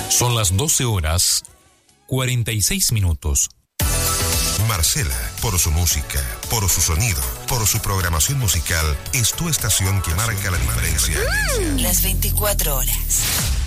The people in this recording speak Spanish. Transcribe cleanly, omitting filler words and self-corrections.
Son las 12:46. Marcela, por su música, por su sonido, por su programación musical, es tu estación que marca la diferencia. Las 24 horas.